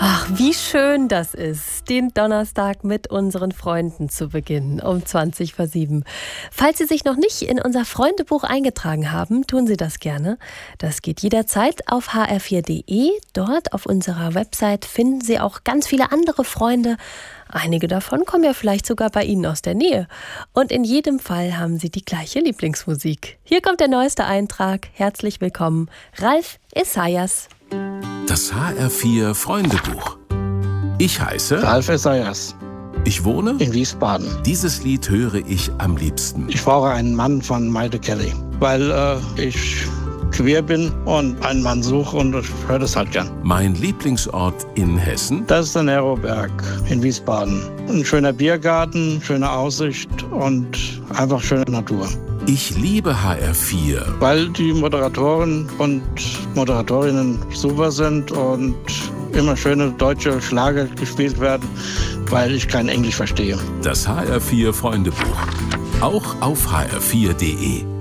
Ach, wie schön das ist, den Donnerstag mit unseren Freunden zu beginnen, um 20:07. Falls Sie sich noch nicht in unser Freundebuch eingetragen haben, tun Sie das gerne. Das geht jederzeit auf hr4.de. Dort auf unserer Website finden Sie auch ganz viele andere Freunde. Einige davon kommen ja vielleicht sogar bei Ihnen aus der Nähe. Und in jedem Fall haben Sie die gleiche Lieblingsmusik. Hier kommt der neueste Eintrag. Herzlich willkommen, Ralf Esaias. Das HR4 Freundebuch. Ich heiße Ralf Esaias. Ich wohne in Wiesbaden. Dieses Lied höre ich am liebsten. Ich brauche einen Mann von Mayte Kelly, weil ich queer bin und einen Mann suche und ich höre das halt gern. Mein Lieblingsort in Hessen? Das ist der Neroberg in Wiesbaden. Ein schöner Biergarten, schöne Aussicht und einfach schöne Natur. Ich liebe HR4. Weil die Moderatoren und Moderatorinnen super sind und immer schöne deutsche Schlager gespielt werden, weil ich kein Englisch verstehe. Das HR4 Freundebuch. Auch auf hr4.de.